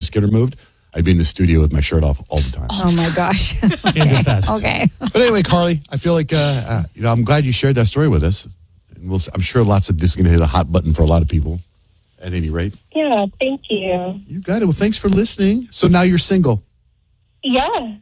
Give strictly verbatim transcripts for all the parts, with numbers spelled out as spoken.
skin removed, I'd be in the studio with my shirt off all the time. Oh, my gosh. okay. okay. But anyway, Carly, I feel like, uh, uh, you know, I'm glad you shared that story with us. And we'll, I'm sure lots of this is going to hit a hot button for a lot of people at any rate. Yeah, thank you. You got it. Well, thanks for listening. So now you're single. Yeah.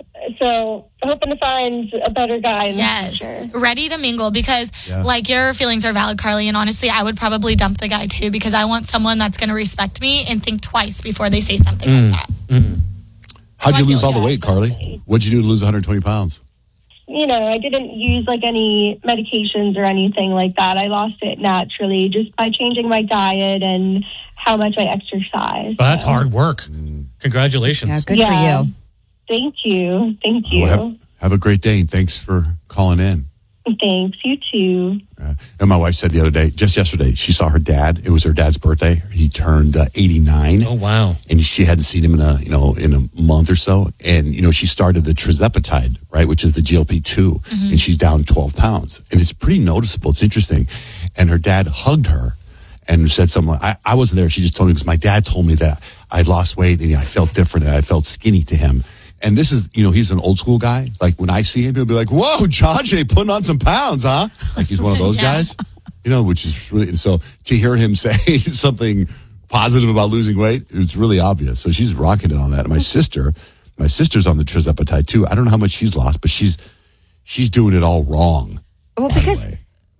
So hoping to find a better guy in yes. the future. Ready to mingle because, yeah. like, your feelings are valid, Carly. And honestly, I would probably dump the guy, too, because I want someone that's going to respect me and think twice before they say something mm. like that. Mm. How'd you lose all the yeah, weight, Carly? What'd you do to lose one hundred twenty pounds? You know, I didn't use, like, any medications or anything like that. I lost it naturally just by changing my diet and how much I exercise. Well, that's hard work. Mm. Congratulations. Yeah, good yeah. for you. Thank you. Thank you. Well, have, have a great day, and thanks for calling in. Thanks. You too. Uh, and my wife said the other day, just yesterday, she saw her dad. It was her dad's birthday. He turned uh, eighty-nine. Oh, wow. And she hadn't seen him in a, you know, in a month or so. And, you know, she started the tirzepatide, right, which is the G L P two. Mm-hmm. And she's down twelve pounds. And it's pretty noticeable. It's interesting. And her dad hugged her and said something. I, I wasn't there. She just told me because my dad told me that I lost weight and I felt different and I felt skinny to him. And this is, you know, he's an old school guy. Like when I see him, he'll be like, whoa, John Jay putting on some pounds, huh? Like he's one of those yeah. guys, you know, which is really, and so to hear him say something positive about losing weight, it was really obvious. So she's rocking it on that. And my sister, my sister's on the tirzepatide too. I don't know how much she's lost, but she's, she's doing it all wrong. Well, because...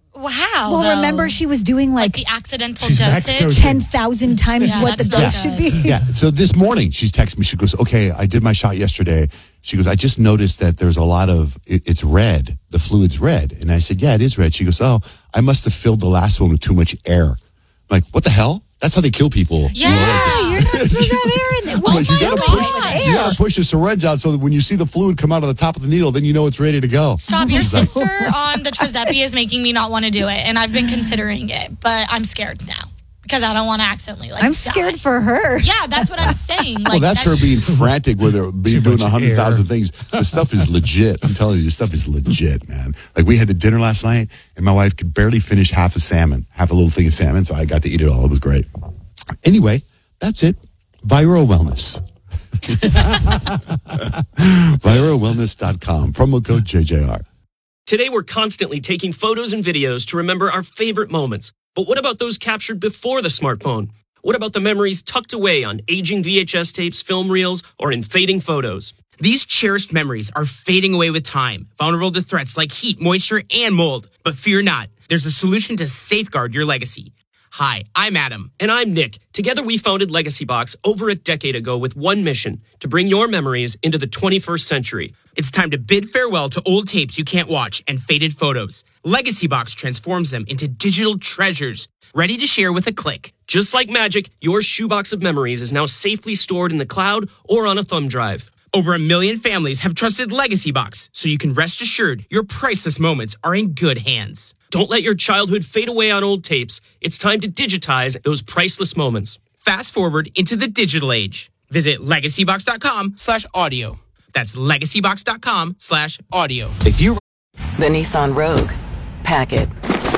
Wow. Well, though. remember she was doing like, like the accidental She's dosage. ten thousand times yeah, what the dose good. should be. Yeah. So this morning she's texting me. She goes, okay, I did my shot yesterday. She goes, I just noticed that there's a lot of, it, it's red. The fluid's red. And I said, yeah, it is red. She goes, oh, I must have filled the last one with too much air. I'm like, what the hell? That's how they kill people. Yeah. You know, like, You're not supposed to have air in there. Oh, like, you my gotta God. push, you gotta push the syringe out so that when you see the fluid come out of the top of the needle, then you know it's ready to go. Stop. Your sister on the Trizepi is making me not want to do it. And I've been considering it, but I'm scared now because I don't want to accidentally like I'm scared die. for her. Yeah, that's what I'm saying. Like, well, that's, that's her being frantic with her, being doing a hundred thousand things. The stuff is legit. I'm telling you, the stuff is legit, man. Like we had the dinner last night and my wife could barely finish half a salmon, half a little thing of salmon. So I got to eat it all. It was great. Anyway, that's it. Viro Wellness. Viro Wellness dot com. Promo code J J R. Today, we're constantly taking photos and videos to remember our favorite moments. But what about those captured before the smartphone? What about the memories tucked away on aging V H S tapes, film reels, or in fading photos? These cherished memories are fading away with time, vulnerable to threats like heat, moisture, and mold. But fear not. There's a solution to safeguard your legacy. Hi, I'm Adam. And I'm Nick. Together we founded Legacy Box over a decade ago with one mission, to bring your memories into the twenty-first century. It's time to bid farewell to old tapes you can't watch and faded photos. Legacy Box transforms them into digital treasures, ready to share with a click. Just like magic, your shoebox of memories is now safely stored in the cloud or on a thumb drive. Over a million families have trusted Legacy Box, so you can rest assured your priceless moments are in good hands. Don't let your childhood fade away on old tapes. It's time to digitize those priceless moments. Fast forward into the digital age. Visit legacybox.com slash audio. That's legacybox.com slash audio. If you... The Nissan Rogue. Pack it.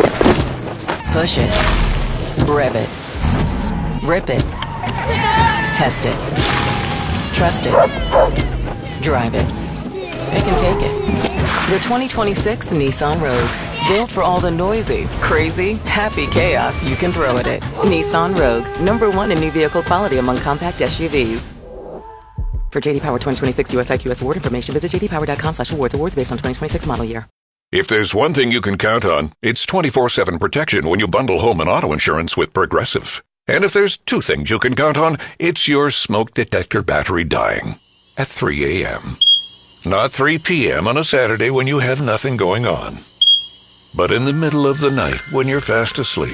Push it. Rev it. Rip it. Test it. Trust it. Drive it. It can take it. The twenty twenty-six Nissan Rogue. Built for all the noisy, crazy, happy chaos you can throw at it. Nissan Rogue. Number one in new vehicle quality among compact S U Vs. For J D Power twenty twenty-six U S I Q S award information, visit jdpower.com slash awards. Awards based on twenty twenty-six model year. If there's one thing you can count on, it's twenty-four seven protection when you bundle home and auto insurance with Progressive. And if there's two things you can count on, it's your smoke detector battery dying at three a.m. Not three p.m. on a Saturday when you have nothing going on, but in the middle of the night when you're fast asleep.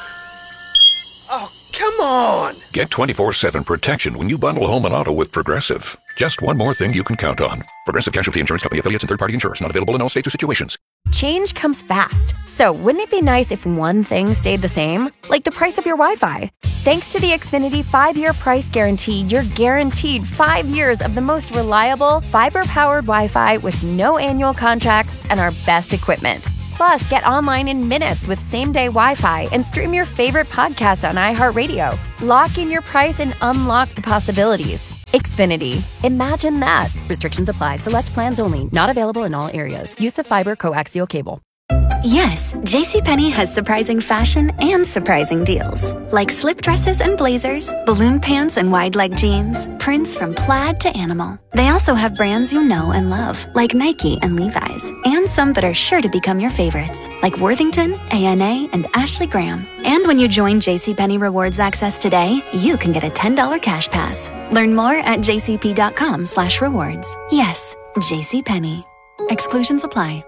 Oh, come on! Get twenty-four seven protection when you bundle home and auto with Progressive. Just one more thing you can count on. Progressive Casualty Insurance Company affiliates and third-party insurers. Not available in all states or situations. Change comes fast. So wouldn't it be nice if one thing stayed the same? Like the price of your Wi-Fi. Thanks to the Xfinity five-year price guarantee, you're guaranteed five years of the most reliable, fiber-powered Wi-Fi with no annual contracts and our best equipment. Plus, get online in minutes with same-day Wi-Fi and stream your favorite podcast on iHeartRadio. Lock in your price and unlock the possibilities. Xfinity. Imagine that. Restrictions apply. Select plans only. Not available in all areas. Use of fiber coaxial cable. Yes, JCPenney has surprising fashion and surprising deals. Like slip dresses and blazers, balloon pants and wide leg jeans, prints from plaid to animal. They also have brands you know and love, like Nike and Levi's, and some that are sure to become your favorites, like Worthington, A N A, and Ashley Graham. And when you join JCPenney Rewards Access today, you can get a ten dollars cash pass. Learn more at jcp.com slash rewards. Yes, JCPenney. Exclusions apply.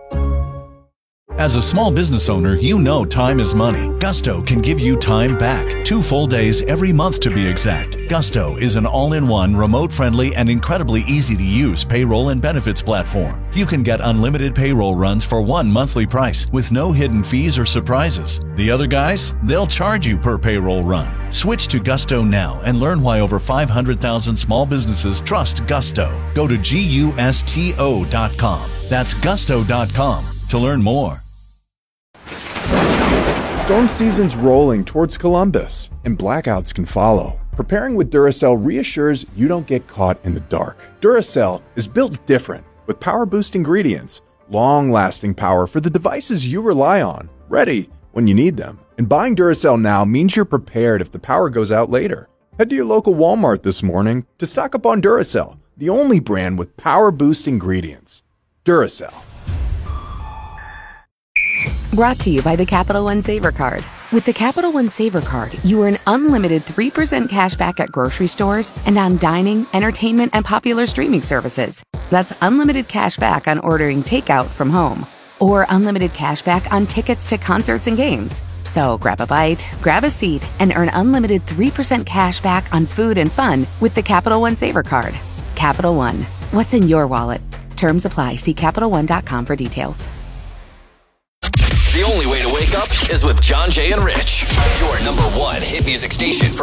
As a small business owner, you know time is money. Gusto can give you time back. Two full days every month to be exact. Gusto is an all-in-one, remote-friendly, and incredibly easy-to-use payroll and benefits platform. You can get unlimited payroll runs for one monthly price with no hidden fees or surprises. The other guys, they'll charge you per payroll run. Switch to Gusto now and learn why over five hundred thousand small businesses trust Gusto. Go to gusto dot com. That's gusto dot com to learn more. Storm season's rolling towards Columbus, and blackouts can follow. Preparing with Duracell reassures you don't get caught in the dark. Duracell is built different, with power-boost ingredients, long-lasting power for the devices you rely on, ready when you need them. And buying Duracell now means you're prepared if the power goes out later. Head to your local Walmart this morning to stock up on Duracell, the only brand with power-boost ingredients. Duracell. Brought to you by the Capital One Saver Card. With the Capital One Saver Card, you earn unlimited three percent cash back at grocery stores and on dining, entertainment, and popular streaming services. That's unlimited cash back on ordering takeout from home, or unlimited cash back on tickets to concerts and games. So grab a bite, grab a seat, and earn unlimited three percent cash back on food and fun with the Capital One Saver Card. Capital One. What's in your wallet? Terms apply. See Capital One dot com for details. The only way to wake up is with John, Jay, and Rich. Your number one hit music station for